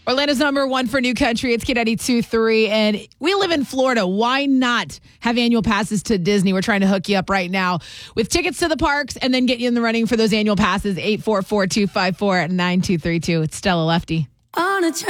Orlando's number one for New Country. It's K92.3, and we live in Florida. Why not have annual passes to Disney? We're trying to hook you up right now with tickets to the parks and then get you in the running for those annual passes. 844-254-9232. It's Stella Lefty.